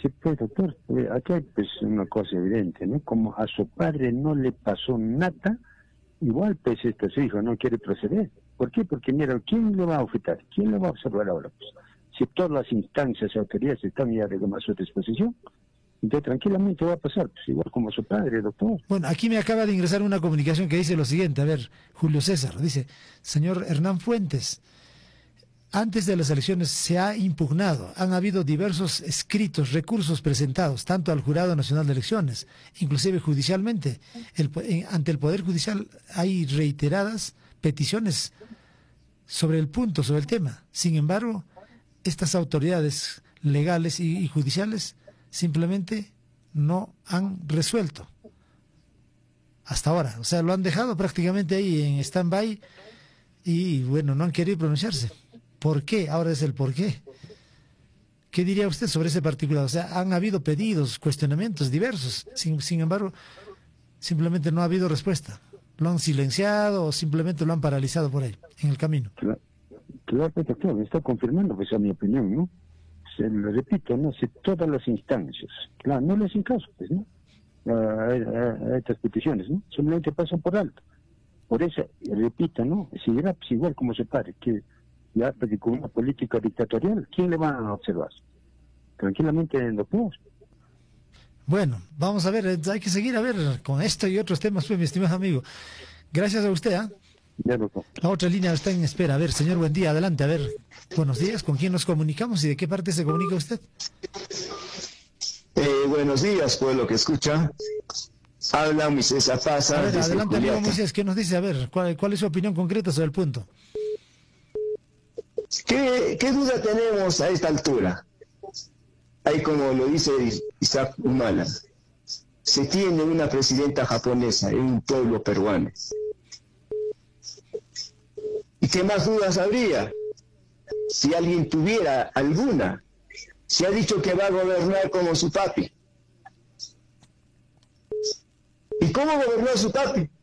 Sí, pues, doctor, aquí hay pues una cosa evidente, ¿no? Como a su padre no le pasó nada, igual pues su hijo no quiere proceder. ¿Por qué? Porque mira, ¿quién le va a ofertar? ¿Quién le va a observar ahora? Pues, si todas las instancias y autoridades están ya a su disposición, entonces tranquilamente va a pasar, pues igual como su padre, doctor. Bueno, aquí me acaba de ingresar una comunicación que dice lo siguiente, a ver, Julio César, dice, señor Hernán Fuentes, antes de las elecciones se ha impugnado, han habido diversos escritos, recursos presentados, tanto al Jurado Nacional de Elecciones, inclusive judicialmente. Ante el Poder Judicial hay reiteradas peticiones sobre el punto, sobre el tema. Sin embargo, estas autoridades legales y judiciales simplemente no han resuelto hasta ahora. O sea, lo han dejado prácticamente ahí en stand-by y bueno, no han querido pronunciarse. ¿Por qué? Ahora es el por qué. ¿Qué diría usted sobre ese particular? O sea, han habido pedidos, cuestionamientos diversos. Sin embargo, simplemente no ha habido respuesta. Lo han silenciado o simplemente lo han paralizado por ahí, en el camino. Claro, doctor, me está confirmando, pues a mi opinión, ¿no? Se lo repito, ¿no? Si todas las instancias, claro, no les hacen caso, pues, ¿no? A estas peticiones, ¿no? Simplemente pasan por alto. Por eso, repito, ¿no? Si era pues, igual como se pare, que ya porque con una política dictatorial, ¿quién le va a observar? Tranquilamente, doctor. Bueno, vamos a ver, hay que seguir a ver con esto y otros temas, pues, mi estimado amigo. Gracias a usted, ¿ah? Ya, doctor. La otra línea está en espera. A ver, señor, buen día, adelante, a ver. Buenos días, ¿con quién nos comunicamos y de qué parte se comunica usted? Buenos días, pueblo que escucha. Habla Moisés Zapaza. A ver, adelante, amigo Juliaca. Moisés, ¿qué nos dice? A ver, ¿cuál es su opinión concreta sobre el punto? ¿Qué duda tenemos a esta altura? Ahí como lo dice Isaac Humala, se tiene una presidenta japonesa en un pueblo peruano. ¿Y qué más dudas habría? Si alguien tuviera alguna, se ha dicho que va a gobernar como su papi. ¿Y cómo gobernó su papi?